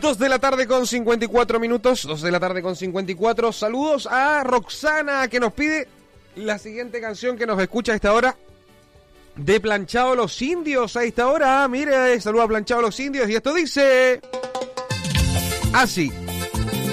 2 de la tarde con 54 minutos, 2 de la tarde con 54. Saludos a Roxana, que nos pide la siguiente canción que nos escucha a esta hora, de Planchado Los Indios a esta hora. Mire, saluda a Planchado Los Indios y esto dice así.